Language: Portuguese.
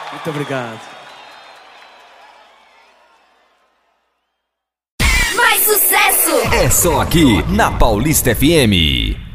Muito obrigado. Mais sucesso! É só aqui na Paulista FM.